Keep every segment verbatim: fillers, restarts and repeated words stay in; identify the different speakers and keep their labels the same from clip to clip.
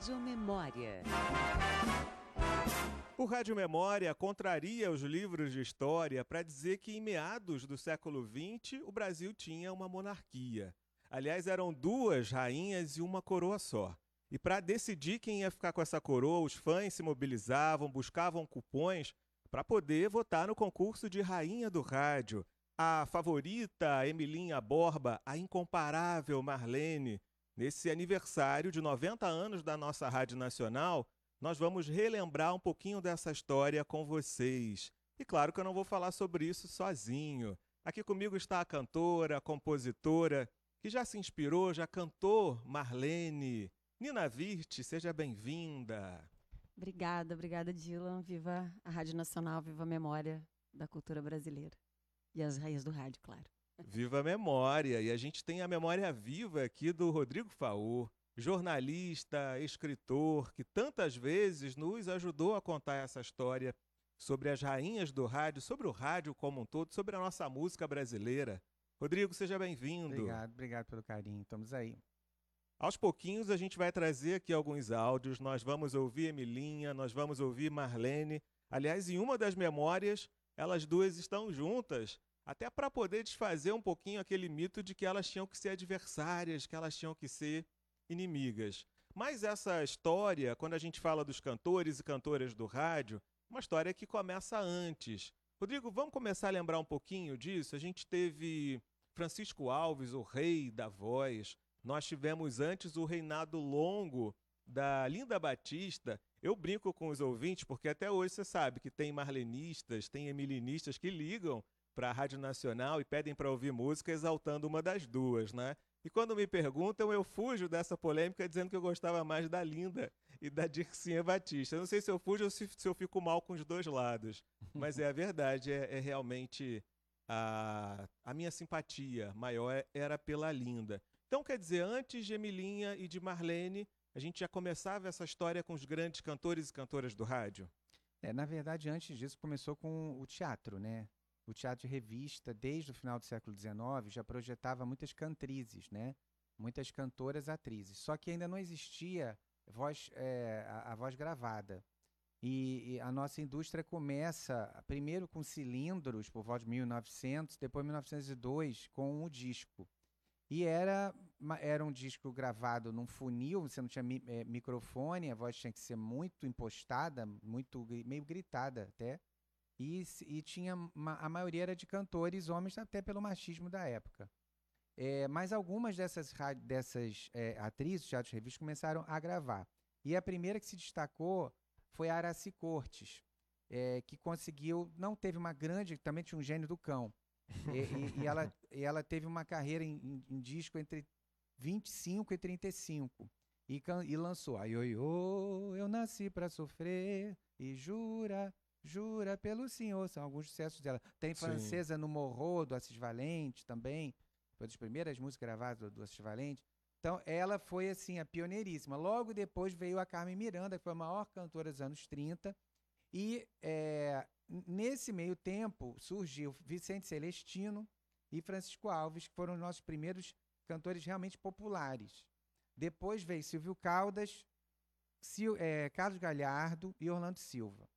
Speaker 1: Rádio Memória.
Speaker 2: O Rádio Memória contraria os livros de história para dizer que em meados do século vinte o Brasil tinha uma monarquia. Aliás, eram duas rainhas e uma coroa só. E para decidir quem ia ficar com essa coroa, os fãs se mobilizavam, buscavam cupons para poder votar no concurso de Rainha do Rádio. A favorita, Emilinha Borba, a incomparável Marlene. Nesse aniversário de noventa anos da nossa Rádio Nacional, nós vamos relembrar um pouquinho dessa história com vocês. E claro que eu não vou falar sobre isso sozinho. Aqui comigo está a cantora, a compositora, que já se inspirou, já cantou Marlene. Nina Virte, seja bem-vinda.
Speaker 3: Obrigada, obrigada, Dylan. Viva a Rádio Nacional, viva a memória da cultura brasileira. E as raízes do rádio, claro.
Speaker 2: Viva a memória! E a gente tem a memória viva aqui do Rodrigo Faur, jornalista, escritor, que tantas vezes nos ajudou a contar essa história sobre as rainhas do rádio, sobre o rádio como um todo, sobre a nossa música brasileira. Rodrigo, seja bem-vindo.
Speaker 4: Obrigado, obrigado pelo carinho. Estamos aí.
Speaker 2: Aos pouquinhos a gente vai trazer aqui alguns áudios, nós vamos ouvir Emilinha, nós vamos ouvir Marlene. Aliás, em uma das memórias, elas duas estão juntas, até para poder desfazer um pouquinho aquele mito de que elas tinham que ser adversárias, que elas tinham que ser inimigas. Mas essa história, quando a gente fala dos cantores e cantoras do rádio, uma história que começa antes. Rodrigo, vamos começar a lembrar um pouquinho disso? A gente teve Francisco Alves, o rei da voz. Nós tivemos antes o reinado longo da Linda Batista. Eu brinco com os ouvintes, porque até hoje você sabe que tem marlenistas, tem emilinistas que ligam para a Rádio Nacional e pedem para ouvir música exaltando uma das duas, né? E quando me perguntam, eu fujo dessa polêmica dizendo que eu gostava mais da Linda e da Dircinha Batista. Eu não sei se eu fujo ou se, se eu fico mal com os dois lados, mas é a verdade, é, é realmente a, a minha simpatia maior era pela Linda. Então, quer dizer, antes de Emilinha e de Marlene, a gente já começava essa história com os grandes cantores e cantoras do rádio?
Speaker 4: É, na verdade, antes disso, começou com o teatro, né? O teatro de revista, desde o final do século dezenove, já projetava muitas cantrizes, né? Muitas cantoras, atrizes. Só que ainda não existia voz, é, a, a voz gravada. E, e a nossa indústria começa primeiro com cilindros, por volta de mil e novecentos, depois mil novecentos e dois, com o disco. E era, era um disco gravado num funil, você não tinha mi, é, microfone, a voz tinha que ser muito impostada, muito, meio gritada até. E, e tinha uma, a maioria era de cantores, homens, até pelo machismo da época. É, mas algumas dessas, dessas é, atrizes, teatros de revista, começaram a gravar. E a primeira que se destacou foi a Aracy Cortes, é, que conseguiu, não teve uma grande, também tinha um gênio do cão. E, e, e, ela, e ela teve uma carreira em, em, em disco entre vinte e cinco e trinta e cinco. E, e lançou Ai, oi, oi, eu nasci pra sofrer e jura... Jura pelo Senhor, são alguns sucessos dela. Tem Francesa Sim. no Morro, do Assis Valente também, foi das primeiras músicas gravadas do, do Assis Valente. Então, ela foi, assim, a pioneiríssima. Logo depois veio a Carmen Miranda, que foi a maior cantora dos anos trinta. E, é, nesse meio tempo, surgiu Vicente Celestino e Francisco Alves, que foram os nossos primeiros cantores realmente populares. Depois veio Silvio Caldas, Sil, é, Carlos Galhardo e Orlando Silva.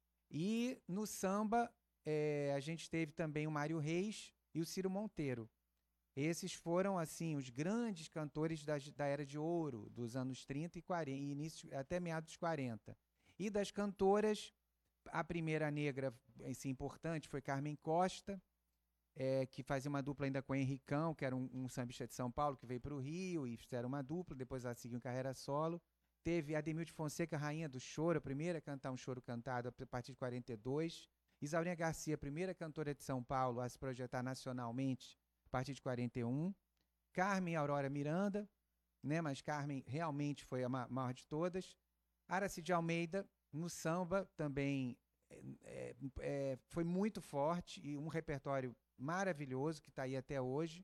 Speaker 4: E no samba, é, a gente teve também o Mário Reis e o Ciro Monteiro. Esses foram, assim, os grandes cantores da, da Era de Ouro, dos anos trinta e quarenta, e início, até meados dos quarenta. E das cantoras, a primeira negra, assim, importante, foi Carmen Costa, é, que fazia uma dupla ainda com o Henricão, que era um, um sambista de São Paulo, que veio para o Rio, e fizeram uma dupla, depois ela seguiu em carreira solo. Teve Ademilde Fonseca, rainha do choro, a primeira a cantar um choro cantado a partir de quarenta e dois. Isaurinha Garcia, primeira cantora de São Paulo a se projetar nacionalmente a partir de quarenta e um. Carmen Aurora Miranda, né, mas Carmen realmente foi a maior de todas. Aracy de Almeida, no samba, também é, é, foi muito forte e um repertório maravilhoso que está aí até hoje.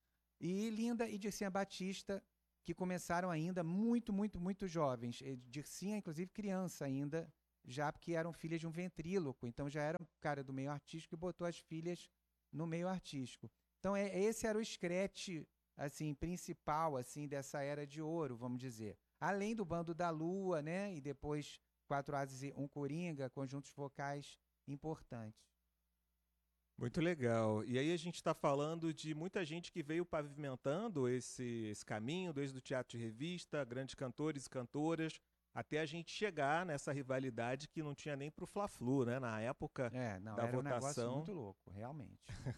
Speaker 4: E Linda e Dircinha Batista, que começaram ainda muito, muito, muito jovens. Dircinha, inclusive, criança ainda, já porque eram filhas de um ventríloco, então já era um cara do meio artístico e botou as filhas no meio artístico. Então é, esse era o escrete assim, principal assim, dessa era de ouro, vamos dizer. Além do Bando da Lua, né? E depois Quatro Ases e um Coringa, conjuntos vocais importantes.
Speaker 2: Muito legal. E aí a gente está falando de muita gente que veio pavimentando esse, esse caminho, desde o teatro de revista, grandes cantores e cantoras, até a gente chegar nessa rivalidade que não tinha nem pro Fla-Flu, né? Na época
Speaker 4: É, não,
Speaker 2: da
Speaker 4: era um negócio
Speaker 2: votação.
Speaker 4: muito louco, realmente.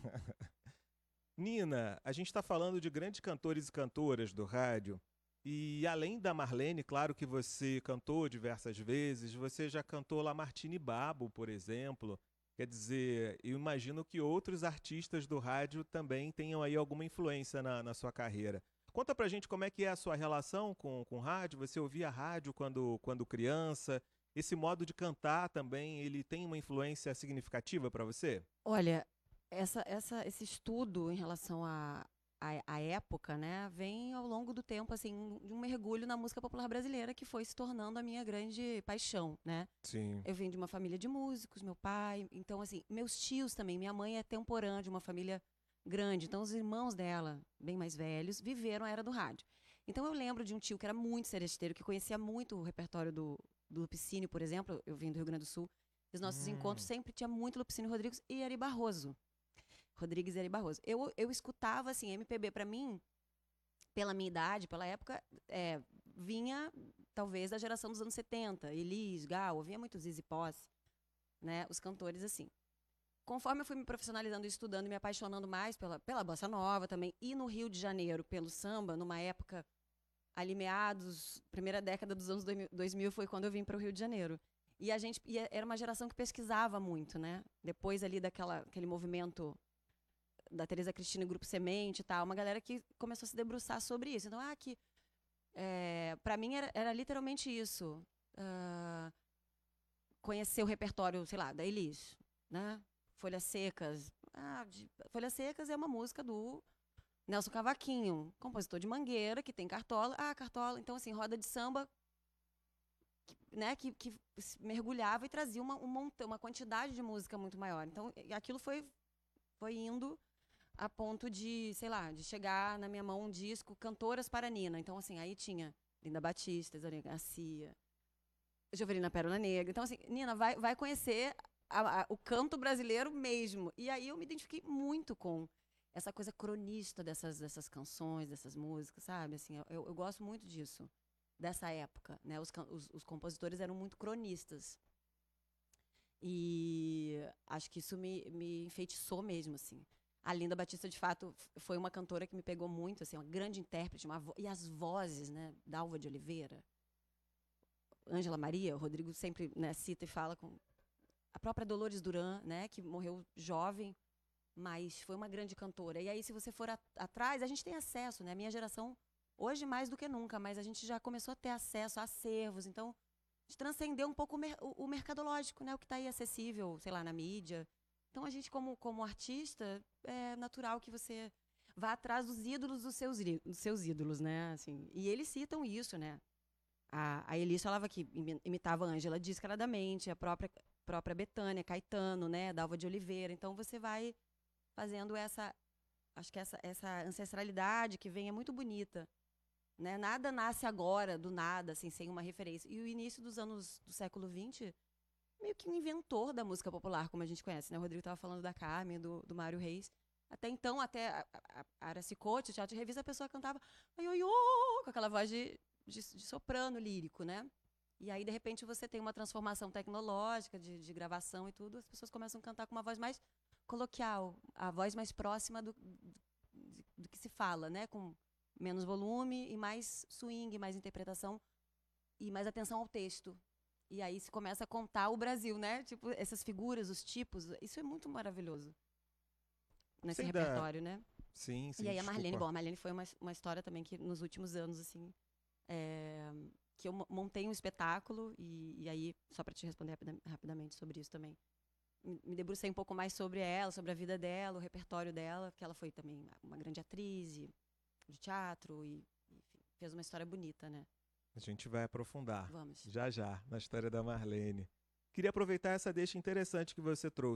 Speaker 2: Nina, a gente está falando de grandes cantores e cantoras do rádio. E além da Marlene, claro que você cantou diversas vezes, você já cantou Lamartine Babo, por exemplo. Quer dizer, eu imagino que outros artistas do rádio também tenham aí alguma influência na, na sua carreira. Conta pra gente como é que é a sua relação com o rádio. Você ouvia rádio quando, quando criança? Esse modo de cantar também, ele tem uma influência significativa para você?
Speaker 3: Olha, essa, essa, esse estudo em relação à a, a, a época, né, vem ao longo do tempo, assim, de um mergulho na música popular brasileira que foi se tornando a minha grande paixão, né?
Speaker 2: Sim.
Speaker 3: Eu venho de uma família de músicos, meu pai, então, assim, meus tios também, minha mãe é temporã de uma família grande, então os irmãos dela, bem mais velhos, viveram a era do rádio. Então eu lembro de um tio que era muito seresteiro, que conhecia muito o repertório do, do Lupicínio, por exemplo, eu vim do Rio Grande do Sul, os nossos
Speaker 2: Hum.
Speaker 3: encontros sempre tinha muito Lupicínio Rodrigues e Ari Barroso. Rodrigues e Ari Barroso. Eu, eu escutava, assim, M P B pra mim, pela minha idade, pela época, é, vinha, talvez, da geração dos anos setenta, Elis, Gal, vinha muito Zizi Posse, né, os cantores assim. Conforme eu fui me profissionalizando, estudando e me apaixonando mais pela, pela bossa nova também, e no Rio de Janeiro, pelo samba, numa época ali meados, primeira década dos anos dois mil foi quando eu vim para o Rio de Janeiro. E a gente e era uma geração que pesquisava muito, né? Depois ali daquela aquele movimento da Tereza Cristina e Grupo Semente e tal, uma galera que começou a se debruçar sobre isso. Então, ah, que é, para mim era, era literalmente isso. Uh, conhecer o repertório, sei lá, da Elis, né? Folhas Secas. Ah, de, Folhas Secas é uma música do Nelson Cavaquinho, compositor de Mangueira, que tem Cartola. Ah, Cartola. Então, assim, roda de samba, que, né, que, que mergulhava e trazia uma, uma, uma quantidade de música muito maior. Então, aquilo foi, foi indo a ponto de, sei lá, de chegar na minha mão um disco Cantoras para Nina. Então, assim, aí tinha Linda Batista, Zé Garcia, Jovelina Pérola Negra. Então, assim, Nina, vai, vai conhecer a, a, o canto brasileiro mesmo. E aí eu me identifiquei muito com essa coisa cronista dessas, dessas canções, dessas músicas, sabe? Assim, eu, eu gosto muito disso, dessa época, né? Os, os, os compositores eram muito cronistas. E acho que isso me, me enfeitiçou mesmo, assim. A Linda Batista, de fato, foi uma cantora que me pegou muito, assim, uma grande intérprete, uma vo... e as vozes, né? Dalva de Oliveira, Ângela Maria, o Rodrigo sempre, né, cita e fala com a própria Dolores Duran, né, que morreu jovem, mas foi uma grande cantora. E aí, se você for a, atrás, a gente tem acesso, né? A minha geração, hoje mais do que nunca, mas a gente já começou a ter acesso a acervos. Então, a gente transcendeu um pouco o, mer o mercadológico, né? O que está aí acessível, sei lá, na mídia. Então, a gente, como, como artista, é natural que você vá atrás dos ídolos dos seus, dos seus ídolos, né? Assim, e eles citam isso, né? A, a Elis falava que imitava a Ângela descaradamente, a própria, própria Bethânia, Caetano, né? Dalva de Oliveira. Então, você vai fazendo essa, acho que essa, essa ancestralidade que vem é muito bonita, né? Nada nasce agora, do nada, assim, sem uma referência. E o início dos anos do século vinte, meio que um inventor da música popular, como a gente conhece, né? O Rodrigo estava falando da Carmen, do, do Mário Reis. Até então, até a, a, a Aracicote, o teatro de revista, a pessoa cantava ai, ai, oh, com aquela voz de, de, de soprano lírico, né? E aí, de repente, você tem uma transformação tecnológica de, de gravação e tudo, as pessoas começam a cantar com uma voz mais coloquial, a voz mais próxima do, do, do que se fala, né? Com menos volume e mais swing, mais interpretação e mais atenção ao texto. E aí se começa a contar o Brasil, né? Tipo, essas figuras, os tipos, isso é muito maravilhoso nesse
Speaker 2: Sem
Speaker 3: repertório,
Speaker 2: dar...
Speaker 3: né?
Speaker 2: Sim, sim,
Speaker 3: E aí a Marlene,
Speaker 2: desculpa.
Speaker 3: bom, a Marlene foi uma, uma história também que nos últimos anos, assim, é, que eu montei um espetáculo e, e aí, só para te responder rapida, rapidamente sobre isso também, me debrucei um pouco mais sobre ela, sobre a vida dela, o repertório dela, porque ela foi também uma grande atriz e, de teatro e, enfim, fez uma história bonita, né?
Speaker 2: A gente vai aprofundar
Speaker 3: Vamos.
Speaker 2: já já na história da Marlene. Queria aproveitar essa deixa interessante que você trouxe.